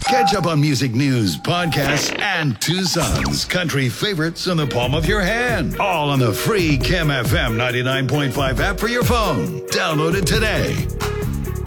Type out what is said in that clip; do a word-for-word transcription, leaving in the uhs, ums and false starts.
Catch up on music news, podcasts, and Tucson's country favorites in the palm of your hand. All on the free Kim F M ninety-nine point five app for your phone. Download it today.